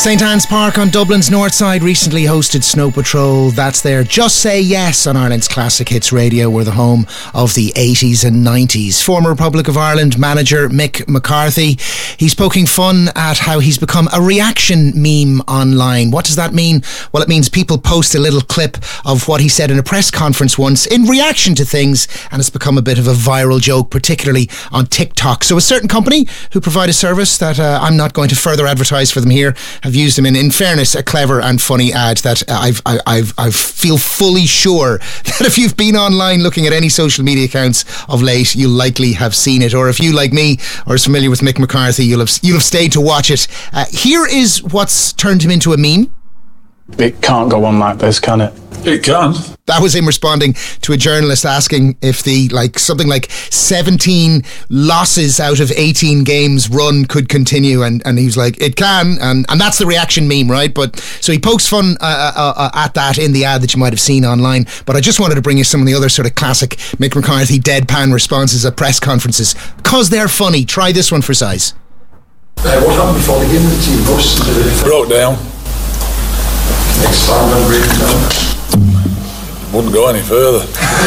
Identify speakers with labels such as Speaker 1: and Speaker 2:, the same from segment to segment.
Speaker 1: St Anne's Park on Dublin's north side recently hosted Snow Patrol. That's their Just Say Yes on Ireland's Classic Hits Radio. We're the home of the 80s and 90s. Former Republic of Ireland manager Mick McCarthy, he's poking fun at how he's become a reaction meme online. What does that mean? Well, it means people post a little clip of what he said in a press conference once in reaction to things, and it's become a bit of a viral joke, particularly on TikTok. So a certain company who provide a service that I'm not going to further advertise for them here have used them in fairness, a clever and funny ad that I feel fully sure that if you've been online looking at any social media accounts of late, you'll likely have seen it. Or if you, like me, are as familiar with Mick McCarthy, you'll have stayed to watch it. Here is what's turned him into a meme.
Speaker 2: It can't go on like this, can it?
Speaker 3: It can.
Speaker 1: That was him responding to a journalist asking if the something like 17 losses out of 18 games run could continue, and he was like, it can, and that's the reaction meme, right? But so he pokes fun at that in the ad that you might have seen online. But I just wanted to bring you some of the other sort of classic Mick McCarthy deadpan responses at press conferences, because they're funny. Try this one for size.
Speaker 4: What happened before the game? The team lost.
Speaker 3: Broke down.
Speaker 4: Expand on breaking down.
Speaker 3: Wouldn't go any further.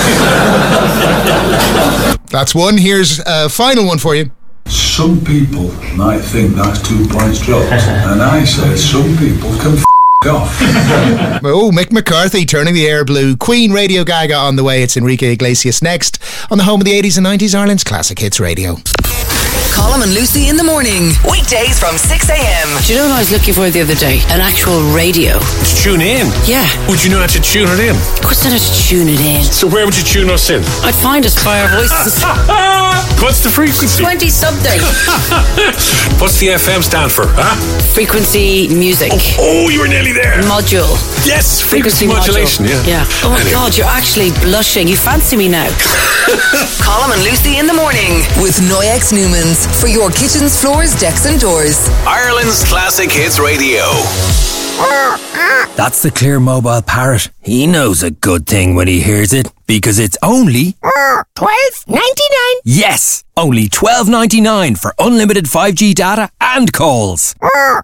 Speaker 1: That's one. Here's a final one for you.
Speaker 5: Some people might think that's 2 points dropped, and I say some people can off.
Speaker 1: Oh, Mick McCarthy turning the air blue. Queen Radio Gaga on the way. It's Enrique Iglesias next on the home of the 80s and 90s, Ireland's Classic Hits Radio.
Speaker 6: Colm and Lucy in the morning. Weekdays from 6 a.m.
Speaker 7: Do you know what I was looking for the other day? An actual radio.
Speaker 8: To tune in?
Speaker 7: Yeah.
Speaker 8: Would you know how to tune it in?
Speaker 7: Of course not how to tune it in.
Speaker 8: So where would you tune us in?
Speaker 7: I'd find us by our voices.
Speaker 8: What's the frequency?
Speaker 7: 20 something.
Speaker 8: What's the FM stand for, huh?
Speaker 7: Frequency music.
Speaker 8: Oh, you were nearly there.
Speaker 7: Module.
Speaker 8: Yes, frequency modulation,
Speaker 7: yeah. Oh my God, you're actually blushing. You fancy me now.
Speaker 6: Colm and Lucy in the morning with Noyex Newmans for your kitchens, floors, decks and doors.
Speaker 9: Ireland's Classic Hits Radio.
Speaker 10: That's the Clear Mobile Parrot. He knows a good thing when he hears it, because it's only
Speaker 11: $12.99.
Speaker 10: Yes, only $12.99 for unlimited 5G data and calls.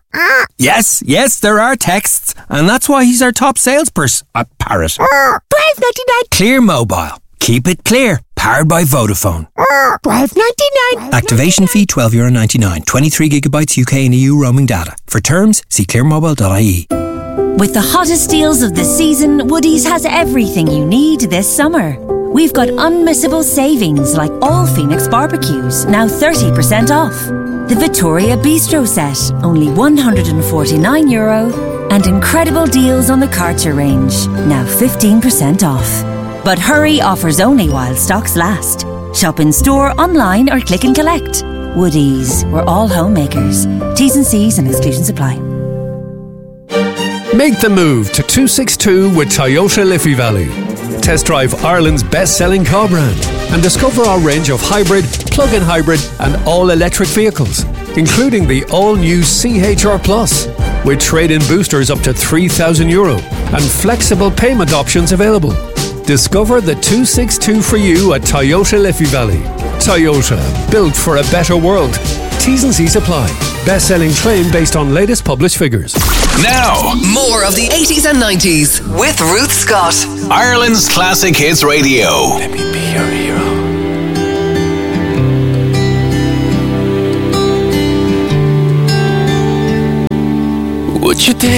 Speaker 10: Yes, there are texts, and that's why he's our top salesperson at Parrot.
Speaker 11: $12.99.
Speaker 10: Clear Mobile. Keep it clear. Powered by Vodafone.
Speaker 11: $12.99.
Speaker 10: Activation fee €12.99. 23 gigabytes UK and EU roaming data. For terms, see clearmobile.ie.
Speaker 12: With the hottest deals of the season, Woodies has everything you need this summer. We've got unmissable savings like all Phoenix barbecues, now 30% off. The Victoria Bistro set, only €149. And incredible deals on the Karcher range, now 15% off. But hurry, offers only while stocks last. Shop in store, online or click and collect. Woodies, we're all homemakers. T's and C's and exclusions apply.
Speaker 13: Make the move to 262 with Toyota Liffey Valley. Test drive Ireland's best-selling car brand and discover our range of hybrid, plug-in hybrid and all-electric vehicles, including the all-new CHR Plus, with trade-in boosters up to €3,000 and flexible payment options available. Discover the 262 for you at Toyota Liffey Valley. Toyota, built for a better world. T's and C's apply. Best-selling claim based on latest published figures.
Speaker 9: Now,
Speaker 6: more of the 80s and 90s with Ruth Scott.
Speaker 9: Ireland's Classic Hits Radio.
Speaker 10: Let me be your hero. Would you dare?